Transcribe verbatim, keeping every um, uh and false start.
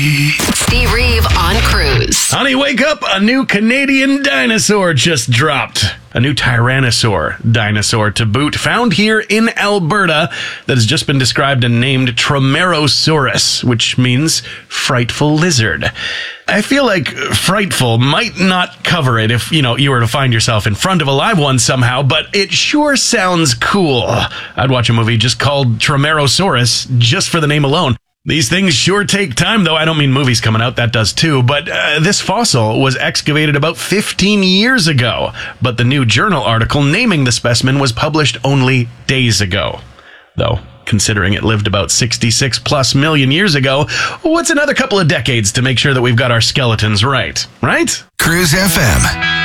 Steve Reeve on Cruise. Honey, wake up. A new Canadian dinosaur just dropped. A new Tyrannosaur dinosaur to boot, found here in Alberta, that has just been described and named Tromerosaurus, which means frightful lizard. I feel like frightful might not cover it if, you know, you were to find yourself in front of a live one somehow, but it sure sounds cool. I'd watch a movie just called Tromerosaurus just for the name alone. These things sure take time, though. I don't mean movies coming out, that does too. But uh, this fossil was excavated about fifteen years ago. But the new journal article naming the specimen was published only days ago. Though, considering it lived about sixty-six plus million years ago, what's another couple of decades to make sure that we've got our skeletons right? Right? Cruise F M.